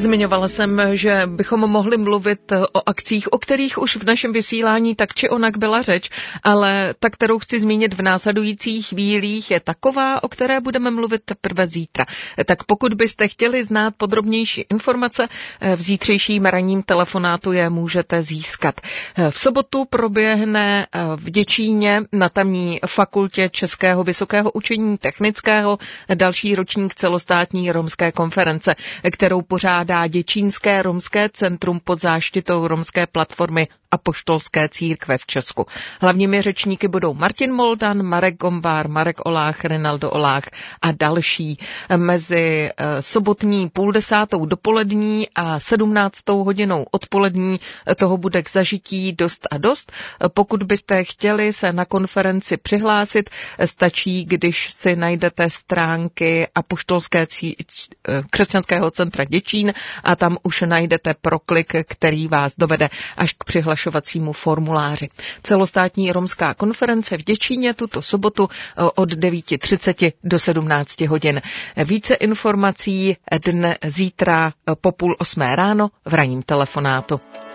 Zmiňovala jsem, že bychom mohli mluvit o akcích, o kterých už v našem vysílání tak či onak byla řeč, ale ta, kterou chci zmínit v následujících chvílích, je taková, o které budeme mluvit teprve zítra. Tak pokud byste chtěli znát podrobnější informace, v zítřejším ranním telefonátu je můžete získat. V sobotu proběhne v Děčíně na tamní fakultě Českého vysokého učení technického další ročník celostátní romské konference, kterou pořádá Děčínské romské centrum pod záštitou romské platformy Apoštolské církve v Česku. Hlavními řečníky budou Martin Moldan, Marek Gombár, Marek Olách, Rinaldo Olách a další. Mezi sobotní 9:30 dopolední a 17:00 odpolední toho bude k zažití dost a dost. Pokud byste chtěli se na konferenci přihlásit, stačí, když si najdete stránky křesťanského centra Děčín a tam už najdete proklik, který vás dovede až k přihlašovacímu formuláři. Celostátní romská konference v Děčíně tuto sobotu od 9:30 do 17 hodin. Více informací zítra po 7:30 ráno v ranním telefonátu.